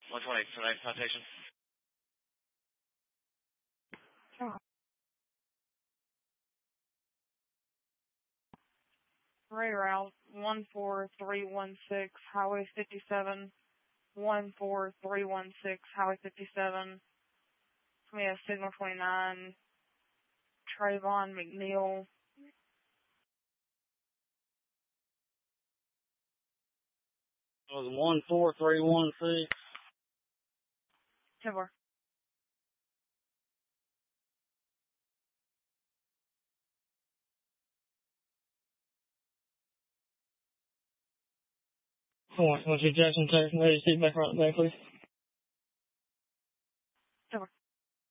120 tonight, citation. Reroute 14316, Highway 57, 14316, Highway 57. We have Signal 29, Trayvon McNeil. It was 14316. 10-4. Once you Jackson, take from there, you see back right back, please.